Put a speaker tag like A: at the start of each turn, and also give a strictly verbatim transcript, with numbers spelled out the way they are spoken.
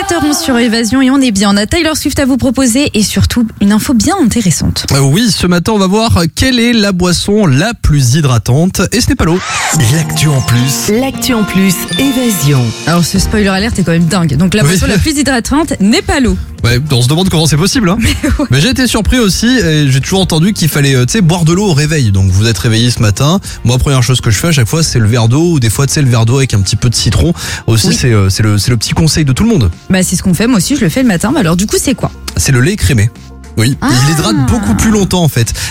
A: sept heures onze sur Évasion et on est bien. On a Taylor Swift à vous proposer et surtout une info bien intéressante.
B: Euh, oui, ce matin on va voir quelle est la boisson la plus hydratante et ce n'est pas l'eau.
C: L'actu en plus.
D: L'actu en plus, Évasion.
A: Alors ce spoiler alert est quand même dingue. Donc la
B: Oui.
A: boisson la plus hydratante n'est pas l'eau.
B: Ouais, on se demande comment c'est possible. Hein. Mais,
A: ouais.
B: Mais j'ai été surpris aussi et j'ai toujours entendu qu'il fallait euh, tu sais, boire de l'eau au réveil. Donc vous êtes réveillé ce matin. Moi, première chose que je fais à chaque fois, c'est le verre d'eau ou des fois tu sais le verre d'eau avec un petit peu de citron. Aussi,
A: Oui.
B: c'est euh, c'est le c'est le petit conseil de tout le monde.
A: Bah c'est ce qu'on fait, moi aussi je le fais le matin. Mais alors du coup c'est quoi?
B: C'est le lait écrémé. Oui,
A: Ah.
B: il hydrate beaucoup plus longtemps en fait.